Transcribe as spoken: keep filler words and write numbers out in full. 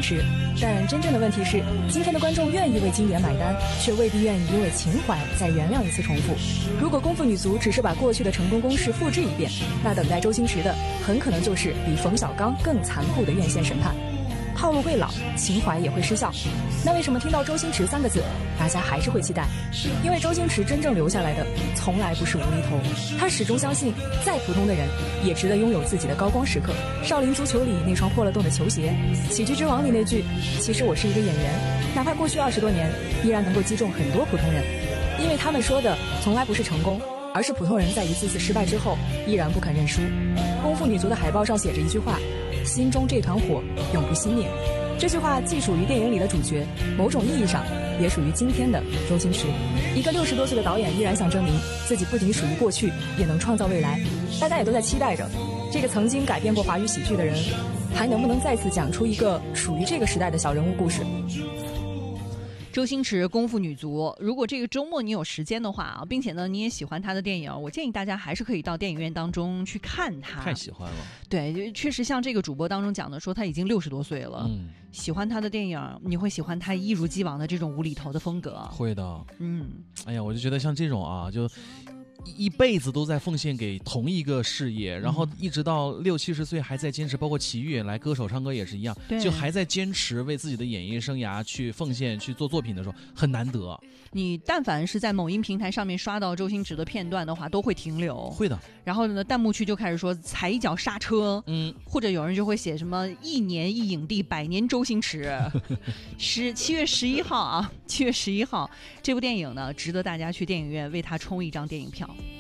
池。但真正的问题是，今天的观众愿意为经典买单，却未必愿意因为情怀再原谅一次重复。如果功夫女足只是把过去的成功公式复制一遍，那等待周星驰的很可能就是比冯小刚更残酷的院线审判。套路会老，情怀也会失效。那为什么听到周星驰三个字，大家还是会期待？因为周星驰真正留下来的从来不是无厘头，他始终相信再普通的人也值得拥有自己的高光时刻。少林足球里那双破了洞的球鞋，喜剧之王里那句其实我是一个演员，哪怕过去二十多年依然能够击中很多普通人，因为他们说的从来不是成功，而是普通人在一次次失败之后依然不肯认输。功夫女足的海报上写着一句话，心中这团火永不熄灭。这句话既属于电影里的主角，某种意义上也属于今天的周星驰。一个六十多岁的导演依然想证明自己不仅属于过去，也能创造未来。大家也都在期待着，这个曾经改变过华语喜剧的人，还能不能再次讲出一个属于这个时代的小人物故事。 周星驰功夫女足，如果这个周末你有时间的话啊，并且呢你也喜欢他的电影，我建议大家还是可以到电影院当中去看他。 太喜欢了。 对，确实像这个主播当中讲的说他已经六十多岁了，嗯，喜欢他的电影，你会喜欢他一如既往的这种无厘头的风格。 会的。 嗯， 哎呀，我就觉得像这种啊，就一辈子都在奉献给同一个事业，然后一直到六七十岁还在坚持，包括齐豫来歌手唱歌也是一样，就还在坚持为自己的演艺生涯去奉献去做作品的时候，很难得。 你但凡是在某音平台上面刷到周星驰的片段的话，都会停留。 会的。 然后呢，弹幕区就开始说踩一脚刹车，嗯，或者有人就会写什么一年一影帝，百年周星驰。十七月十一号啊，七月十一号，这部电影呢，值得大家去电影院为他冲一张电影票。